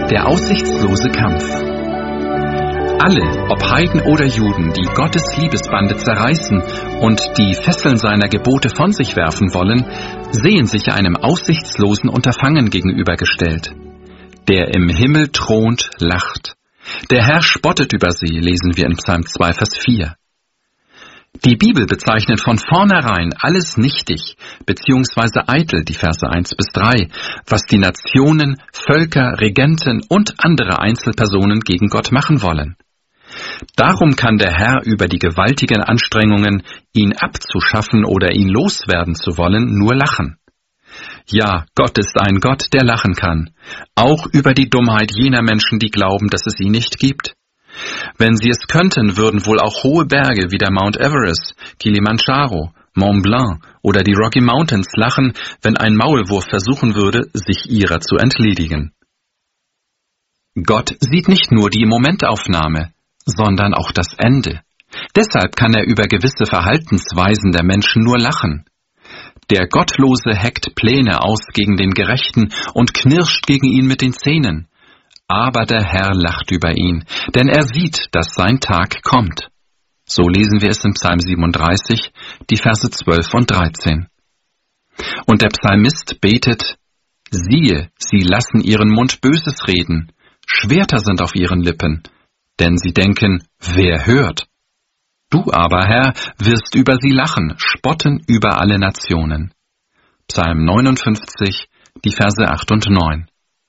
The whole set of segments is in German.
Der aussichtslose Kampf. Alle, ob Heiden oder Juden, die Gottes Liebesbande zerreißen und die Fesseln seiner Gebote von sich werfen wollen, sehen sich einem aussichtslosen Unterfangen gegenübergestellt. Der im Himmel thront, lacht. Der Herr spottet über sie, lesen wir in Psalm 2, Vers 4. Die Bibel bezeichnet von vornherein alles nichtig bzw. eitel, die Verse 1 bis 3, was die Nationen, Völker, Regenten und andere Einzelpersonen gegen Gott machen wollen. Darum kann der Herr über die gewaltigen Anstrengungen, ihn abzuschaffen oder ihn loswerden zu wollen, nur lachen. Ja, Gott ist ein Gott, der lachen kann, auch über die Dummheit jener Menschen, die glauben, dass es ihn nicht gibt. Wenn sie es könnten, würden wohl auch hohe Berge wie der Mount Everest, Kilimanjaro, Mont Blanc oder die Rocky Mountains lachen, wenn ein Maulwurf versuchen würde, sich ihrer zu entledigen. Gott sieht nicht nur die Momentaufnahme, sondern auch das Ende. Deshalb kann er über gewisse Verhaltensweisen der Menschen nur lachen. Der Gottlose heckt Pläne aus gegen den Gerechten und knirscht gegen ihn mit den Zähnen. Aber der Herr lacht über ihn, denn er sieht, dass sein Tag kommt. So lesen wir es in Psalm 37, die Verse 12 und 13. Und der Psalmist betet: Siehe, sie lassen ihren Mund Böses reden, Schwerter sind auf ihren Lippen, denn sie denken, wer hört? Du aber, Herr, wirst über sie lachen, spotten über alle Nationen. Psalm 59, die Verse 8 und 9.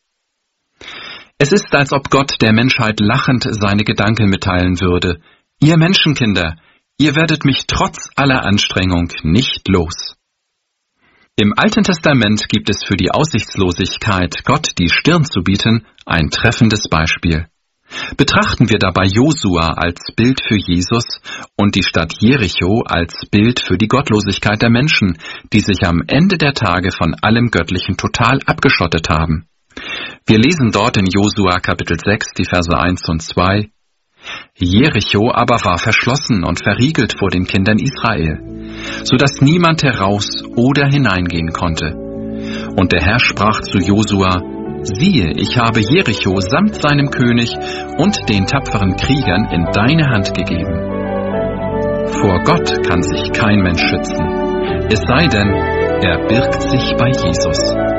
Es ist, als ob Gott der Menschheit lachend seine Gedanken mitteilen würde: Ihr Menschenkinder, ihr werdet mich trotz aller Anstrengung nicht los. Im Alten Testament gibt es für die Aussichtslosigkeit, Gott die Stirn zu bieten, ein treffendes Beispiel. Betrachten wir dabei Josua als Bild für Jesus und die Stadt Jericho als Bild für die Gottlosigkeit der Menschen, die sich am Ende der Tage von allem Göttlichen total abgeschottet haben. Wir lesen dort in Josua Kapitel 6, die Verse 1 und 2. Jericho aber war verschlossen und verriegelt vor den Kindern Israel, so dass niemand heraus oder hineingehen konnte. Und der Herr sprach zu Josua: Siehe, ich habe Jericho samt seinem König und den tapferen Kriegern in deine Hand gegeben. Vor Gott kann sich kein Mensch schützen, es sei denn, er birgt sich bei Jesus.